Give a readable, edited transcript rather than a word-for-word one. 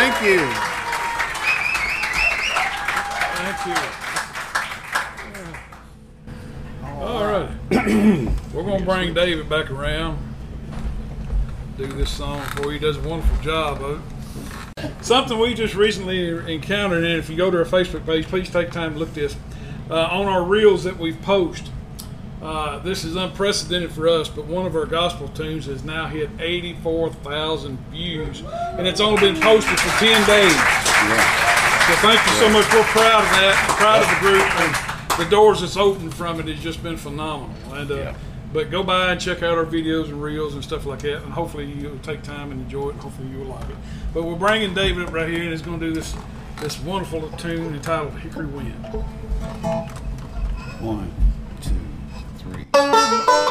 Thank you. All right. We're going to bring David back around. Do this song for you. He does a wonderful job of it. Something we just recently encountered, and if you go to our Facebook page, please take time to look at this. On our reels that we've posted, this is unprecedented for us, but one of our gospel tunes has now hit 84,000 views, and it's only been posted for 10 days. So thank you so much. We're proud of that, proud of the group, and the doors that's opened from it has just been phenomenal. And but go by and check out our videos and reels and stuff like that, and hopefully you'll take time and enjoy it, and hopefully you'll like it. But we're bringing David up right here, and he's going to do this wonderful tune entitled Hickory Wind. 1, 2, 3.